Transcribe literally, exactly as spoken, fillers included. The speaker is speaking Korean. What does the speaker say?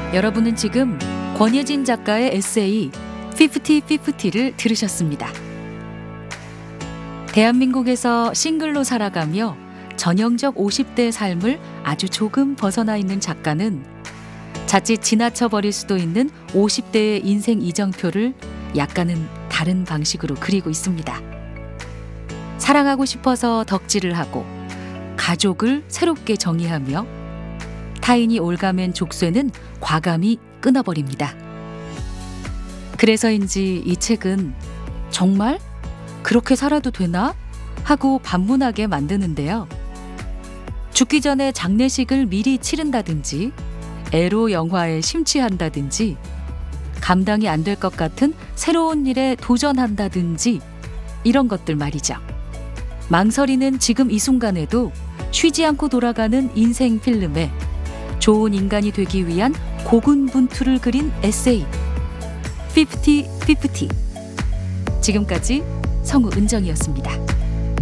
여러분은 지금 권예진 작가의 에세이 피프티 피프티를 들으셨습니다. 대한민국에서 싱글로 살아가며 전형적 오십 대 삶을 아주 조금 벗어나 있는 작가는 자칫 지나쳐 버릴 수도 있는 오십 대의 인생 이정표를 약간은 다른 방식으로 그리고 있습니다. 사랑하고 싶어서 덕질을 하고 가족을 새롭게 정의하며 타인이 올가맨 족쇄는 과감히 끊어버립니다. 그래서인지 이 책은 정말 그렇게 살아도 되나? 하고 반문하게 만드는데요. 죽기 전에 장례식을 미리 치른다든지 에로 영화에 심취한다든지 감당이 안 될 것 같은 새로운 일에 도전한다든지 이런 것들 말이죠. 망설이는 지금 이 순간에도 쉬지 않고 돌아가는 인생 필름에 좋은 인간이 되기 위한 고군분투를 그린 에세이 피프티 피프티. 지금까지 성우 은정이었습니다.